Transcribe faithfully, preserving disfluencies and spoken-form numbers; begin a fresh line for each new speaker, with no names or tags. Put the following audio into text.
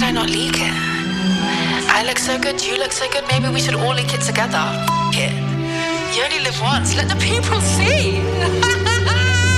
I not leak it? I look so good, you look so good, maybe we should all link it together. F- it. You only live once, let the people see.